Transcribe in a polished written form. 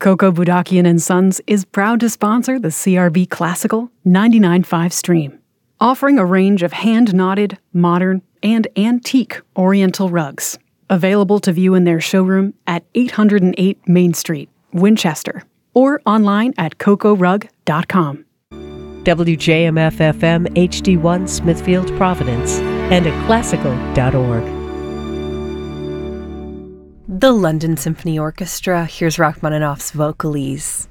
Coco Budakian and Sons is proud to sponsor the CRB Classical 99.5 stream, offering a range of hand-knotted, modern, and antique Oriental rugs, available to view in their showroom at 808 Main Street, Winchester, or online at cocorug.com. WJMF-FM HD1 Smithfield, Providence, and at classical.org. The London Symphony Orchestra, here's Rachmaninoff's Vocalese.